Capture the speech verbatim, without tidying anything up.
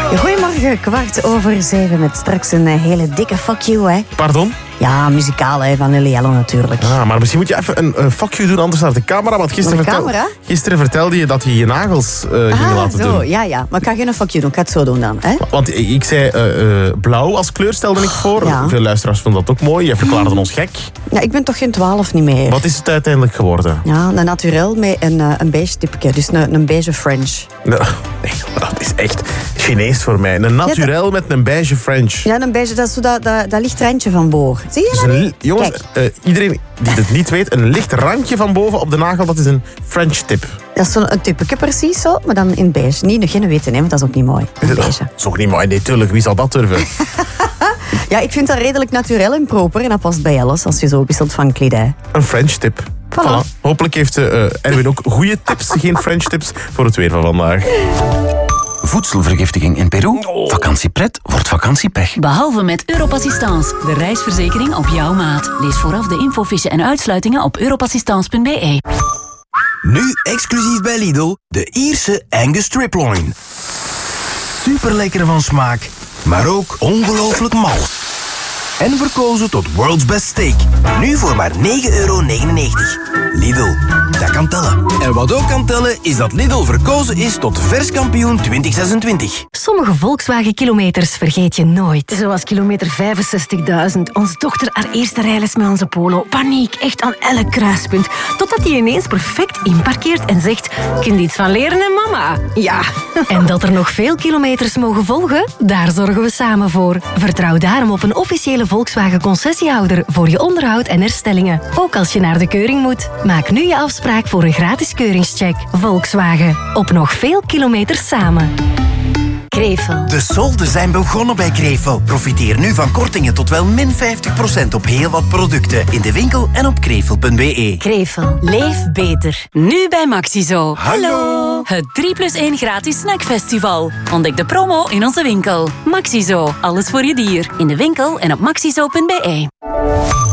Goedemorgen, kwart over zeven met straks een hele dikke fuck you, hè. Pardon? Ja, muzikaal, hè, van Lily Allen natuurlijk. Ah, maar misschien moet je even een, een fuck you doen, anders naar de camera. Want gisteren, de vertel, camera? gisteren vertelde je dat je je nagels uh, ging ah, laten zo, doen. ja, ja. Maar ik ga geen fuck you doen, ik ga het zo doen dan, hè. Want ik zei uh, uh, blauw als kleur stelde ik voor. Ja. Veel luisteraars vonden dat ook mooi. Je verklaarde ons gek. Ja, ik ben toch geen twaalf niet meer. Wat is het uiteindelijk geworden? Ja, een naturel met een, uh, een beige tipje, dus een, een beige French. Nee, dat is echt Chinees voor mij. Een naturel ja, dat... met een beige French. Ja, een beige, dat is zo dat, dat, dat licht randje van boven. Zie je dus dat een, niet? Jongens, uh, iedereen die het niet weet, een licht randje van boven op de nagel, dat is een French tip. Dat is zo'n tipje precies zo, maar dan in beige. Niet, geen weten, hè, want dat is ook niet mooi. Beige. Dat is ook niet mooi, nee, tuurlijk. Wie zal dat durven? Ja, ik vind dat redelijk naturel en proper en dat past bij alles als je zo wisselt van kledij. Een French tip. Voilà. Voilà. Hopelijk heeft uh, Erwin ook goede tips, geen French tips, voor het weer van vandaag. Voedselvergiftiging in Peru? Vakantiepret wordt vakantiepech. Behalve met Europassistance, de reisverzekering op jouw maat. Lees vooraf de infofiche en uitsluitingen op europassistance punt b e. Nu exclusief bij Lidl, de Ierse Angus Striploin. Super lekker van smaak, maar ook ongelooflijk mals. En verkozen tot World's Best Steak. Nu voor maar negen euro negenennegentig. Lidl, dat kan tellen. En wat ook kan tellen is dat Lidl verkozen is tot verskampioen twintig zesentwintig. Sommige Volkswagen-kilometers vergeet je nooit. Zoals kilometer vijfenzestigduizend. Onze dochter haar eerste rijles met onze Polo. Paniek, echt aan elk kruispunt. Totdat hij ineens perfect inparkeert en zegt... Kun je iets van leren, hè, mama? Ja. En dat er nog veel kilometers mogen volgen? Daar zorgen we samen voor. Vertrouw daarom op een officiële Volkswagen-concessiehouder voor je onderhoud en herstellingen. Ook als je naar de keuring moet. Maak nu je afspraak voor een gratis keuringscheck. Volkswagen. Op nog veel kilometers samen. Krevel. De solden zijn begonnen bij Krevel. Profiteer nu van kortingen tot wel min vijftig procent op heel wat producten. In de winkel en op krevel punt b e. Krevel. Leef beter. Nu bij Maxizo. Hallo. Het drie plus één gratis snackfestival. Ontdek de promo in onze winkel. Maxizo. Alles voor je dier. In de winkel en op maxizo punt b e.